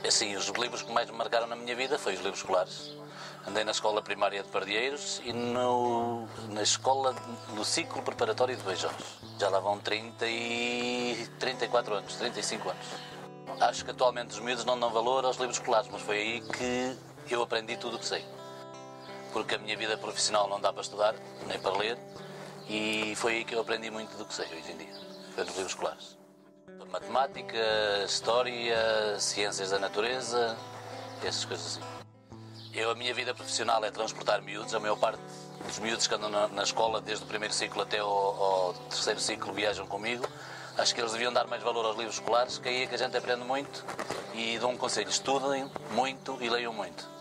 Assim, os livros que mais me marcaram na minha vida foi os livros escolares. Andei na escola primária de Pardieiros e na escola no ciclo preparatório de Beijões. Já lá vão 34 anos, 35 anos. Acho que atualmente os miúdos não dão valor aos livros escolares, mas foi aí que eu aprendi tudo o que sei. Porque a minha vida profissional não dá para estudar, nem para ler, e foi aí que eu aprendi muito do que sei hoje em dia. Foi nos livros escolares. Matemática, história, ciências da natureza, essas coisas assim. A minha vida profissional é transportar miúdos. A maior parte dos miúdos que andam na escola, desde o primeiro ciclo até ao terceiro ciclo, viajam comigo. Acho que eles deviam dar mais valor aos livros escolares, que aí é que a gente aprende muito. E dou um conselho: estudem muito e leiam muito.